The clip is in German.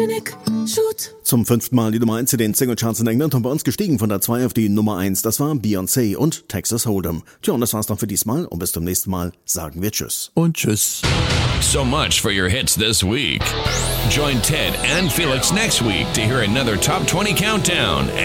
Zum 5. Mal die Nummer 1 in den Singlecharts in England und bei uns gestiegen von der 2 auf die Nummer 1. Das war Beyoncé und Texas Hold'em. Tja, und das war's noch für diesmal und bis zum nächsten Mal sagen wir Tschüss. Und Tschüss. So much for your hits this week. Join Ted and Felix next week to hear another Top 20 Countdown.